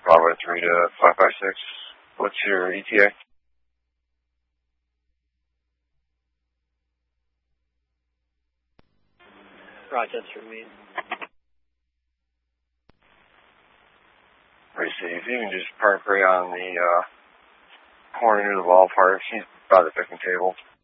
Bravo 3 to 556. What's your ETA? Rochester, me. Receive. You can just park right on the corner near the ballpark. She's by the picnic table.